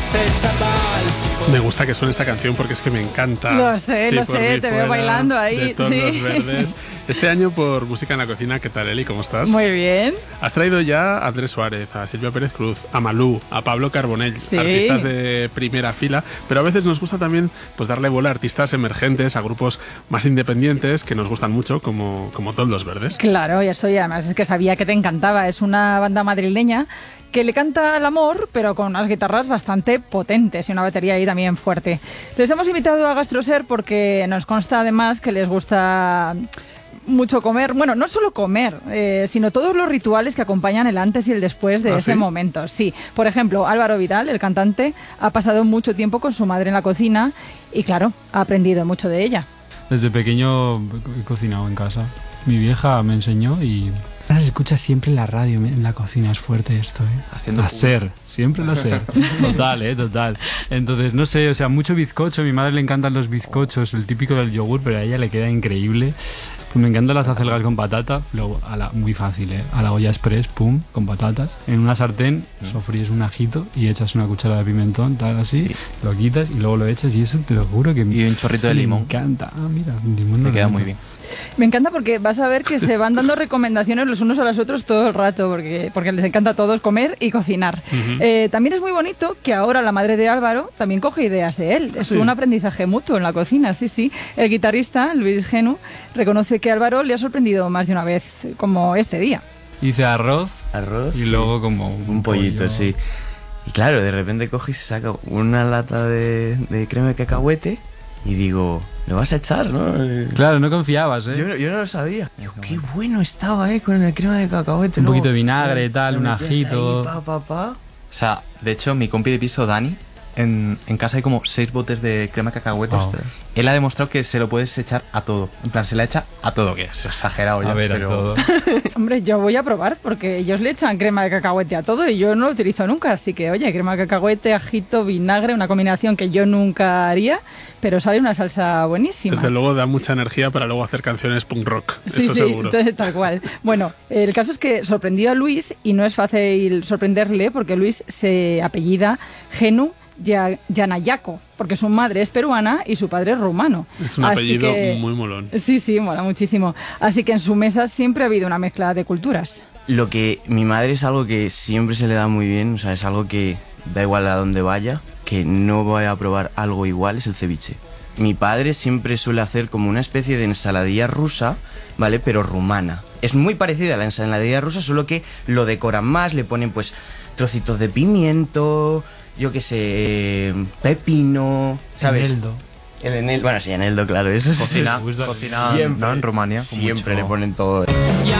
Me gusta que suene esta canción porque es que me encanta. Lo sé, te veo bailando ahí. De todos los verdes. Este año por Música en la Cocina, ¿qué tal, Eli? ¿Cómo estás? Muy bien. Has traído ya a Andrés Suárez, a Silvia Pérez Cruz, a Malú, a Pablo Carbonell, artistas de primera fila, pero a veces nos gusta también pues darle bola a artistas emergentes, a grupos más independientes que nos gustan mucho, como Todos los Verdes. Claro, y eso, y además es que sabía que te encantaba. Es una banda madrileña que le canta al amor, pero con unas guitarras bastante potentes y una batería ahí también fuerte. Les hemos invitado a Gastroser porque nos consta además que les gusta mucho comer, bueno, no solo comer, sino todos los rituales que acompañan el antes y el después de ese momento. Sí, por ejemplo, Álvaro Vidal, el cantante, ha pasado mucho tiempo con su madre en la cocina y claro, ha aprendido mucho de ella. Desde pequeño he cocinado en casa. Mi vieja me enseñó y se escucha siempre en la radio, en la cocina, es fuerte esto, Haciendo hacer, siempre lo hacer. Total, total. Entonces, no sé, o sea, mucho bizcocho, a mi madre le encantan los bizcochos, el típico del yogur, pero a ella le queda increíble. Pues me encantan las acelgas con patata, luego muy fácil, a la olla express, pum, con patatas. En una sartén sofríes un ajito y echas una cucharada de pimentón, tal así, lo quitas y luego lo echas y eso te lo juro que y un chorrito de limón. Me encanta. Ah, mira, limón me queda muy bien. Me encanta porque vas a ver que se van dando recomendaciones los unos a los otros todo el rato, porque les encanta a todos comer y cocinar. También es muy bonito que ahora la madre de Álvaro también coge ideas de él. Es un aprendizaje mutuo en la cocina, sí. El guitarrista, Luis Genu, reconoce que Álvaro le ha sorprendido más de una vez, como este día. Hice arroz y luego como un pollito, sí. Y claro, de repente coge y se saca una lata de crema de cacahuete y digo, ¿le vas a echar, no? Claro, no confiabas, Yo no lo sabía. Digo, qué bueno estaba, con el crema de cacahuete. Un poquito de vinagre, tal, un ajito. O sea, de hecho, mi compi de piso, Dani, en casa hay como 6 botes de crema de cacahuete. Él ha demostrado que se lo puedes echar a todo. En plan, se la echa a todo, que es exagerado ya. A ver, pero... a todo. Hombre, yo voy a probar, porque ellos le echan crema de cacahuete a todo y yo no lo utilizo nunca. Así que, oye, crema de cacahuete, ajito, vinagre, una combinación que yo nunca haría, pero sale una salsa buenísima. Desde luego da mucha energía para luego hacer canciones punk rock, eso seguro. Sí, tal cual. Bueno, el caso es que sorprendió a Luis y no es fácil sorprenderle porque Luis se apellida Genu Yanayaco, porque su madre es peruana y su padre es rumano. Es un apellido muy molón. Sí, mola muchísimo. Así que en su mesa siempre ha habido una mezcla de culturas. Lo que mi madre es algo que siempre se le da muy bien, o sea, es algo que da igual a donde vaya, que no voy a probar algo igual, es el ceviche. Mi padre siempre suele hacer como una especie de ensaladilla rusa, ¿vale? Pero rumana. Es muy parecida a la ensaladilla rusa, solo que lo decoran más, le ponen pues trocitos de pimiento, yo qué sé, pepino, ¿sabes? Eneldo. Bueno, sí, eneldo, claro, eso Cocina siempre, ¿no? En Rumania. Siempre le ponen todo. Ya